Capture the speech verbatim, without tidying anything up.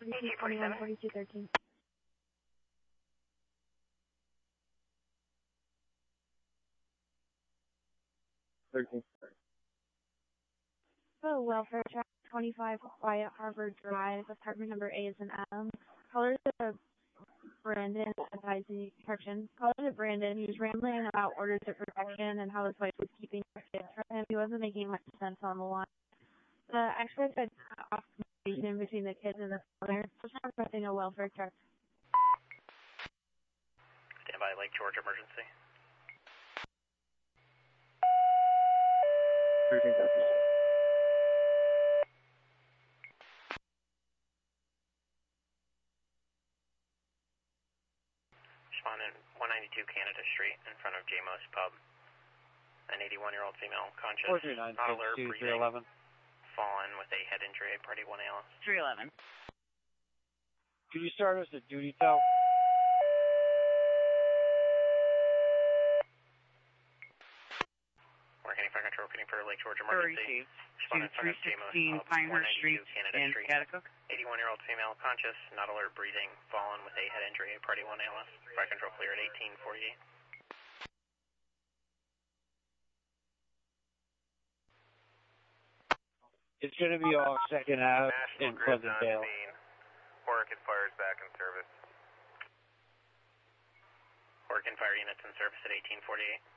forty-two twenty-one, forty-two thirteen. thirteen. Oh, welfare track twenty-five Quiet Harbor Drive, apartment number A is an Adam. Caller to Brandon, advising protection. Caller to Brandon, he was rambling about orders of protection and how his wife was keeping her kids from him. He wasn't making much sense on the line. The expert had off communication between the kids and the father. Just requesting a welfare check. Stand by, Lake George emergency. thirteen seconds. Respondent one ninety-two Canada Street in front of J M O S Pub. An eighty-one-year-old female conscious, four three nine, not alert, two, breathing, three eleven. fallen with a head injury at Party one A L S. three eleven. Could you start us at duty tel? Working fire control, getting for Lake George emergency. Received. two three sixteen Pinehurst Street in Scotticook. eighty-one-year-old female conscious, not alert, breathing, fallen with a head injury at Party one A L S. Fire control clear at eighteen forty-eight. It's going to be all second out National in Grid's on Pleasantdale. scene. Hurricane Fire's back in service. Hurricane fire units in service at eighteen forty-eight.